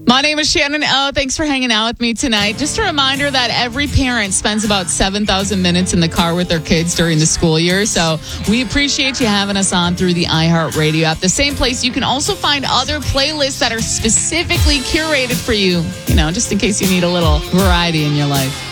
My name is Shannon O. Thanks for hanging out with me tonight. Just a reminder that every parent spends about 7,000 minutes in the car with their kids during the school year. So we appreciate you having us on through the iHeartRadio app. The same place you can also find other playlists that are specifically curated for you, just in case you need a little variety in your life.